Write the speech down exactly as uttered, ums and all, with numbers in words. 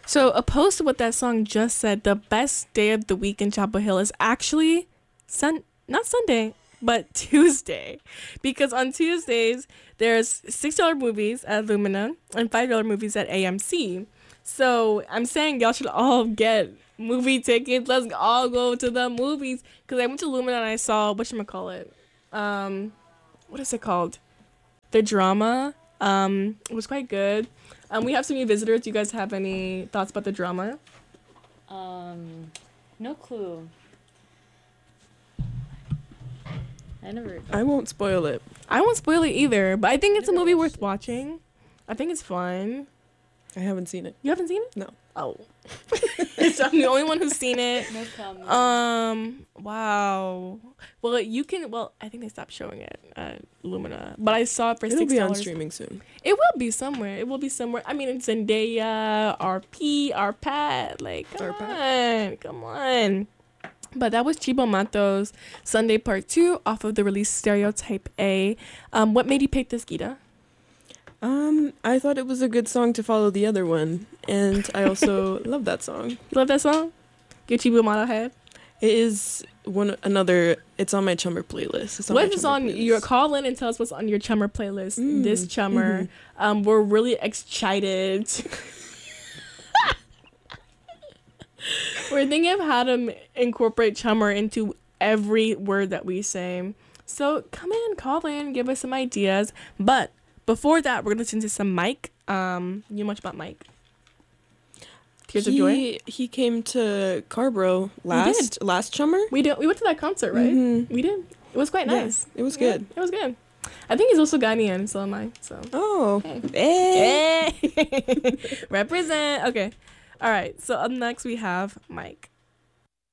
So opposed to what that song just said, the best day of the week in Chapel Hill is actually sun not Sunday, but Tuesday. Because on Tuesdays, there's six dollar movies at Lumina and five dollar movies at A M C. So I'm saying y'all should all get movie tickets. Let's all go to the movies. Because I went to Lumina and I saw, whatchamacallit? Um, what is it called? The Drama. Um, it was quite good. Um, we have some new visitors. Do you guys have any thoughts about The Drama? Um, no clue. I never. I won't spoil it. I won't spoil it either, but I think it's a Never movie watched worth it. watching. I think it's fun. I haven't seen it. You haven't seen it? No. Oh. So I'm the only one who's seen it. No comment. Um, wow. Well, you can, well, I think they stopped showing it at Lumina, but I saw it for It'll six be on dollars. streaming soon. It will be somewhere. It will be somewhere. I mean, it's Zendaya, R P, R Pat. Like, come R Pat. on. Come on. But that was Chibo Mato's Sunday Part two off of the release Stereotype A. Um, what made you pick this, Gita? Um, I thought it was a good song to follow the other one, and I also love that song. You love that song? Your Chibo Mato head? It is one another. It's on my Chummer playlist. It's on my What is Chummer on playlist. your call in and tell us what's on your Chummer playlist Mm, this Chummer? mhm. Um, we're really excited. We're thinking of how to m- incorporate Chummer into every word that we say. So come in, call in, give us some ideas. But before that, we're gonna listen to some Mike. Um, you know much about Mike? Tears of Joy. he, he came to Carbro last last Chummer. We did. We went to that concert, right? Mhm. We did. It was quite Yeah, nice. it was Yeah, good. it was good. I think he's also Ghanaian, so am I. So. Oh, Hey. eh. Represent. Okay. All right. So up next we have Mike.